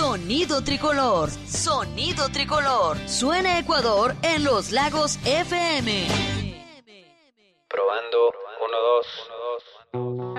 Sonido tricolor, sonido tricolor. Suena Ecuador en Los Lagos FM. Probando, 1, 2.